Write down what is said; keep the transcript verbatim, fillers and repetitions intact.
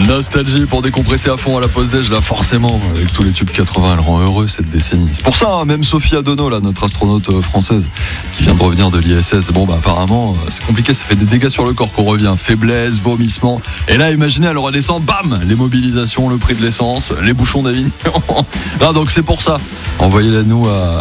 Nostalgie pour décompresser à fond à la pause déj, là forcément, avec tous les tubes quatre-vingts, elle rend heureux cette décennie. C'est pour ça, hein, même Sophie Adono, là, notre astronaute française, qui vient de revenir de l'I S S, bon bah apparemment, c'est compliqué, ça fait des dégâts sur le corps qu'on revient, faiblesse, vomissement, et là imaginez, elle redescend, bam, les mobilisations, le prix de l'essence, les bouchons d'Avignon. Ah, donc c'est pour ça, envoyez-la nous à